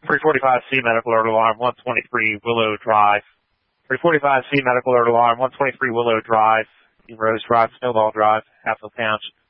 345C medical alert alarm, 123 Willow Drive. 345C medical alert alarm, 123 Willow Drive, Rose Drive, Snowball Drive, Hatfield Township.